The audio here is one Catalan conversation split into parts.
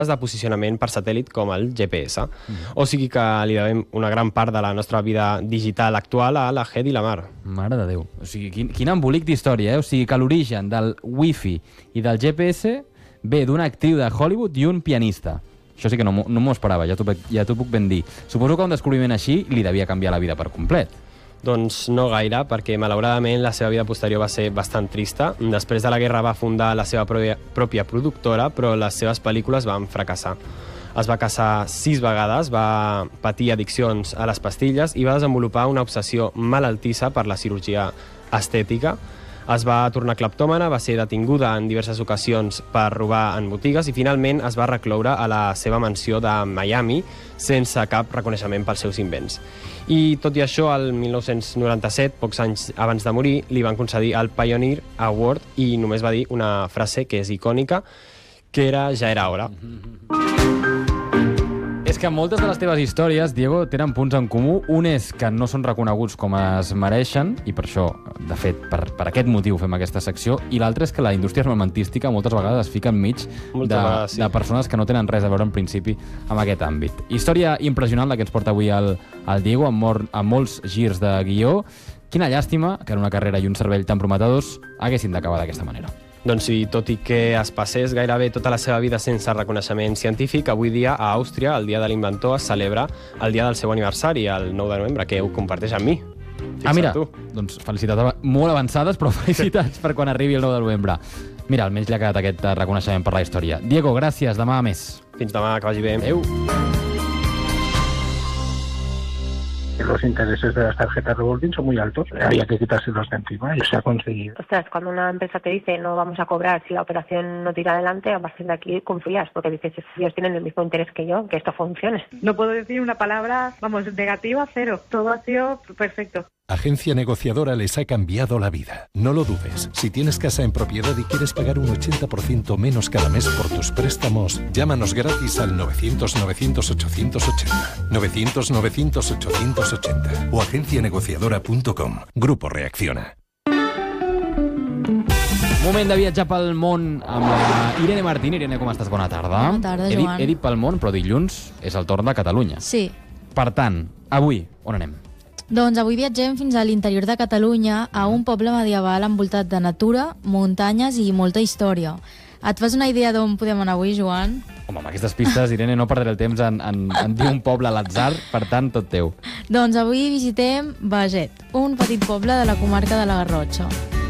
de posicionament per satèl·lit com el GPS. O sigui que li devem una gran part de la nostra vida digital actual a la GED i la Mar. Mare de Déu. O sigui, quin embolic d'història, O sigui que l'origen del Wi-Fi i del GPS ve d'una actriu de Hollywood i un pianista. Això sí que no m'ho esperava, ja t'ho puc ben dir. Suposo que un descobriment així li devia canviar la vida per complet. Doncs no gaire, perquè malauradament la seva vida posterior va ser bastant trista. Després de la guerra va fundar la seva pròpia productora, però les seves pel·lícules van fracassar. Es va casar 6 vegades, va patir addiccions a les pastilles i va desenvolupar una obsessió malaltissa per la cirurgia estètica. Es va tornar cleptòmana, va ser detinguda en diverses ocasions per robar en botigues i finalment es va recloure a la seva mansió de Miami sense cap reconeixement pels seus invents. I tot i això, el 1997, pocs anys abans de morir, li van concedir el Pioneer Award i només va dir una frase que és icònica, que era "ja era hora". És que moltes de les teves històries, Diego, tenen punts en comú. Un és que no són reconeguts com es mereixen, i per això, de fet, per aquest motiu fem aquesta secció, i l'altre és que la indústria armamentística moltes vegades es fica enmig de persones que no tenen res a veure en principi amb aquest àmbit. Història impressionant la que ens porta avui el Diego, amb molts girs de guió. Quina llàstima que en una carrera i un cervell tan prometedors haguessin d'acabar d'aquesta manera. Doncs sí, tot i que es passés gairebé tota la seva vida sense reconeixement científic, avui dia a Àustria, el Dia de l'Inventor, es celebra el dia del seu aniversari, el 9 de novembre, que ho comparteix amb mi. Mira, doncs felicitats molt avançades, però felicitats per quan arribi el 9 de novembre. Mira, almenys li ha quedat aquest reconeixement per la història. Diego, gràcies, demà a més. Fins demà, que vagi bé. Adéu. Los intereses de las tarjetas revolving son muy altos, había que quitárselos de encima y se ha conseguido. Ostras, cuando una empresa te dice no vamos a cobrar si la operación no tira adelante, a partir de aquí confías, porque dices, ellos tienen el mismo interés que yo, que esto funcione. No puedo decir una palabra, negativa, cero. Todo ha sido perfecto. Agencia Negociadora les ha cambiado la vida. No lo dudes. Si tienes casa en propiedad y quieres pagar un 80% menos cada mes por tus préstamos, llámanos gratis al 900-900-880. 900-900-880 o agencianegociadora.com. Grupo Reacciona. Moment de viatjar pel món amb la Irene Martín. Irene, com estàs? Bona tarda. Bona tarda, Joan. He dit pel món, però dilluns és el torn de Catalunya. Sí. Per tant, avui, on anem? Doncs avui viatgem fins a l'interior de Catalunya, a un poble medieval envoltat de natura, muntanyes i molta història. Et fas una idea d'on podem anar avui, Joan? Home, amb aquestes pistes, Irene, no perdré el temps en dir un poble a l'atzar, per tant, tot teu. Doncs avui visitem Beget, un petit poble de la comarca de la Garrotxa.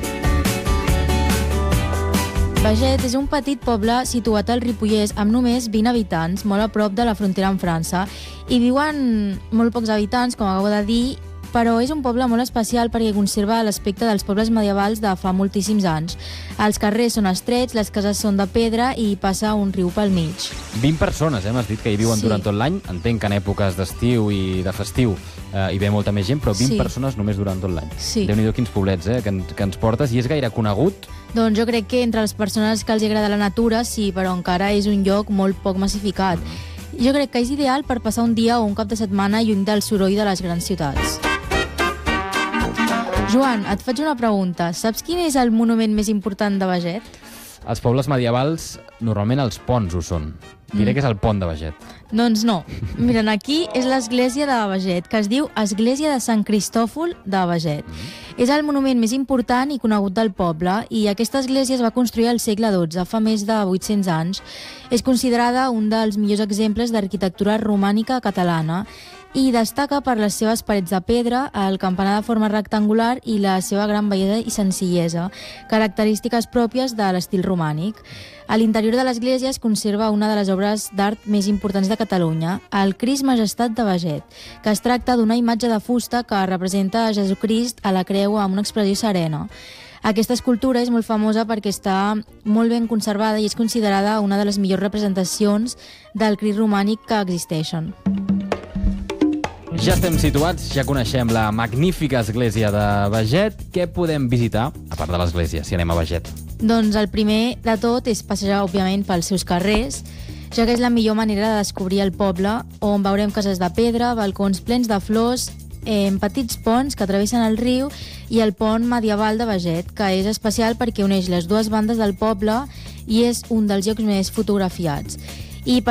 Beget és un petit poble situat al Ripollès amb només 20 habitants, molt a prop de la frontera amb França, i viuen molt pocs habitants, com acabo de dir, però és un poble molt especial perquè conserva l'aspecte dels pobles medievals de fa moltíssims anys. Els carrers són estrets, les cases són de pedra i passa un riu pel mig. 20 persones, m'has dit, que hi viuen durant tot l'any. Entenc que en èpoques d'estiu i de festiu hi ve molta més gent, però 20 persones només durant tot l'any. Sí. Déu-n'hi-do quins poblets que ens portes. I és gaire conegut? Doncs jo crec que entre les persones que els agrada la natura sí, però encara és un lloc molt poc massificat. Jo crec que és ideal per passar un dia o un cap de setmana lluny del soroll de les grans ciutats. Joan, et faig una pregunta. Saps quin és el monument més important de Beget? Els pobles medievals, normalment els ponts ho són. Diré que és el pont de Beget. Doncs no. Miren, aquí és l'església de Beget, que es diu Església de Sant Cristòfol de Beget. És el monument més important i conegut del poble i aquesta església es va construir al segle XII, fa més de 800 anys. És considerada un dels millors exemples d'arquitectura romànica catalana i destaca per les seves parets de pedra, el campanar de forma rectangular i la seva gran bellesa i senzillesa, característiques pròpies de l'estil romànic. A l'interior de l'església es conserva una de les obres d'art més importants de Catalunya, el Crist Majestat de Beget, que es tracta d'una imatge de fusta que representa a Jesucrist a la creu amb una expressió serena. Aquesta escultura és molt famosa perquè està molt ben conservada i és considerada una de les millors representacions del Crist romànic que existeixen. Ja estem situats, ja coneixem la magnífica església de Beget. Què podem visitar, a part de l'església, si anem a Beget? Doncs el primer de tot és passejar, òbviament, pels seus carrers, ja que és la millor manera de descobrir el poble, on veurem cases de pedra, balcons plens de flors, petits ponts que travessen el riu i el pont medieval de Beget, que és especial perquè uneix les dues bandes del poble i és un dels llocs més fotografiats. I